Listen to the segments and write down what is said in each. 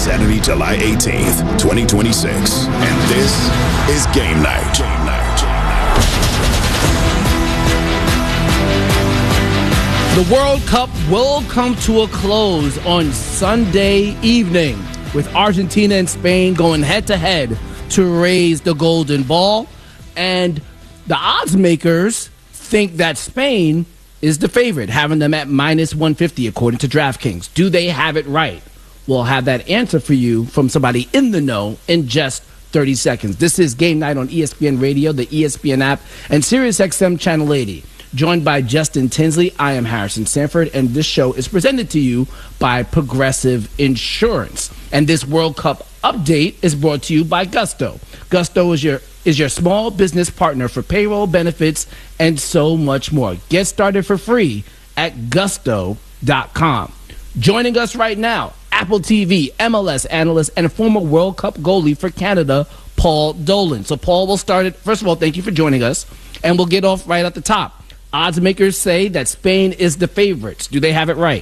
Saturday, July 18th, 2026. And this is Game Night. Game Night. The World Cup will come to a close on Sunday evening with Argentina and Spain going head-to-head to raise the golden ball. And the odds makers think that Spain is the favorite, having them at minus 150 according to DraftKings. Do they have it right? We'll have that answer for you from somebody in the know in just 30 seconds. This is Game Night on ESPN Radio, the ESPN app, and SiriusXM Channel 80. Joined by Justin Tinsley, I am Harrison Sanford, and this show is presented to you by Progressive Insurance. And this World Cup update is brought to you by Gusto. Gusto is your small business partner for payroll, benefits, and so much more. Get started for free at gusto.com. Joining us right now, Apple TV, MLS analyst, and former World Cup goalie for Canada, Paul Dolan. So, Paul, we'll start it. First of all, thank you for joining us, and we'll get off right at the top. Odds makers say that Spain is the favorites. Do they have it right?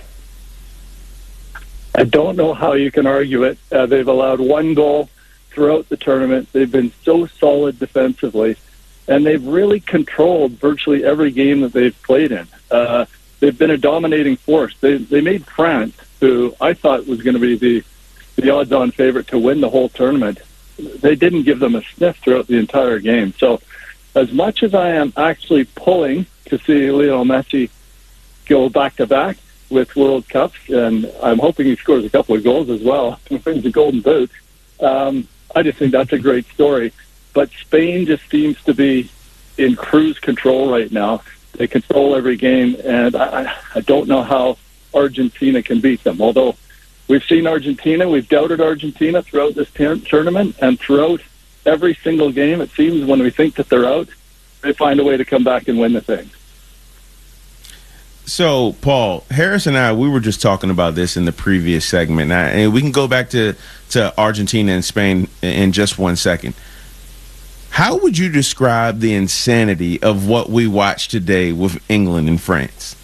I don't know how you can argue it. They've allowed one goal throughout the tournament. They've been so solid defensively, and they've really controlled virtually every game that they've played in. They've been a dominating force. They made France, who I thought was going to be the odds-on favorite to win the whole tournament. They didn't give them a sniff throughout the entire game. So as much as I am actually pulling to see Lionel Messi go back-to-back with World Cups, and I'm hoping he scores a couple of goals as well and wins the Golden Boot. I just think that's a great story. But Spain just seems to be in cruise control right now. They control every game, and I don't know how Argentina can beat them. Although we've seen Argentina, we've doubted Argentina throughout this tournament, and throughout every single game, it seems when we think that they're out, they find a way to come back and win the thing. So, Paul, Harris and I, we were just talking about this in the previous segment, and we can go back to Argentina and Spain in just 1 second. How would you describe the insanity of what we watched today with England and France?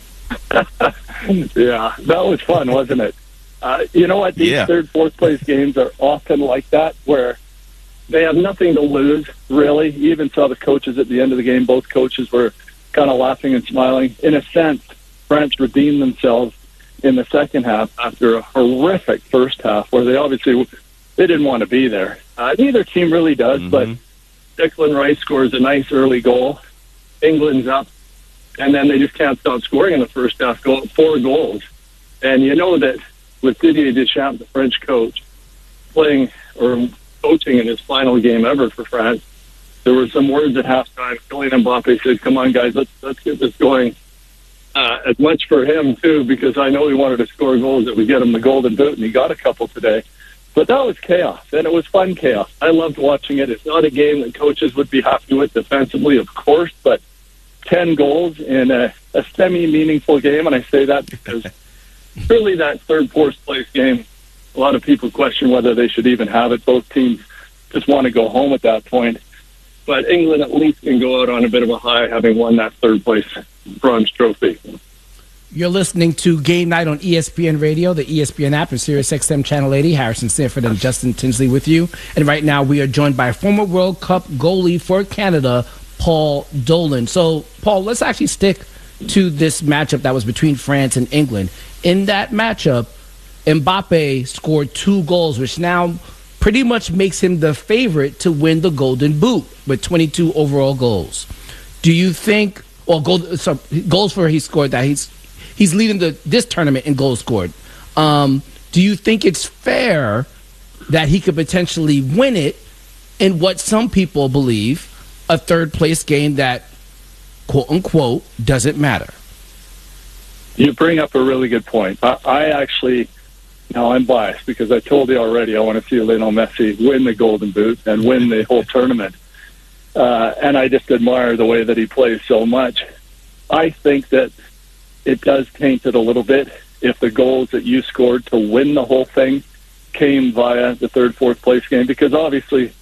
Yeah, that was fun, wasn't it? You know what? These third, fourth place games are often like that, where they have nothing to lose, really. You even saw the coaches at the end of the game. Both coaches were kind of laughing and smiling. In a sense, France redeemed themselves in the second half after a horrific first half where they didn't want to be there. Neither team really does, but Declan Rice scores a nice early goal. England's up, and then they just can't stop scoring in the first half. 4 goals. And you know that with Didier Deschamps, the French coach, playing or coaching in his final game ever for France, there were some words at halftime. Kylian Mbappe said, "Come on, guys, let's get this going." As much for him, too, because I know he wanted to score goals that would get him the Golden Boot, and he got a couple today. But that was chaos, and it was fun chaos. I loved watching it. It's not a game that coaches would be happy with defensively, of course, but 10 goals in a semi-meaningful game, and I say that because really that third, fourth place game, a lot of people question whether they should even have it. Both teams just want to go home at that point. But England at least can go out on a bit of a high, having won that third place bronze trophy. You're listening to Game Night on ESPN Radio, the ESPN app, and SiriusXM Channel 80. Harrison Sanford and Justin Tinsley with you. And right now we are joined by former World Cup goalie for Canada, Paul Dolan. So, Paul, let's actually stick to this matchup that was between France and England. In that matchup, Mbappe scored 2 goals, which now pretty much makes him the favorite to win the Golden Boot with 22 overall goals. Do you think, goals for he scored that he's leading this tournament in goals scored. Do you think it's fair that he could potentially win it in what some people believe a third place game that, quote unquote, doesn't matter? You bring up a really good point. I actually, now I'm biased because I told you already I want to see Lionel Messi win the Golden Boot and win the whole tournament. And I just admire the way that he plays so much. I think that it does taint it a little bit if the goals that you scored to win the whole thing came via the third, fourth place game, because obviously